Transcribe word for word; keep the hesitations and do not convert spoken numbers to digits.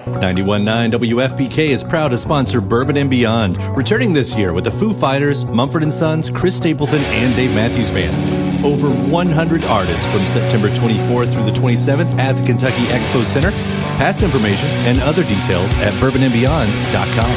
ninety-one point nine W F P K is proud to sponsor Bourbon and Beyond, returning this year with the Foo Fighters, Mumford and Sons, Chris Stapleton, and Dave Matthews Band. Over one hundred artists from September twenty-fourth through the twenty-seventh at the Kentucky Expo Center. Past information and other details at bourbon and beyond dot com.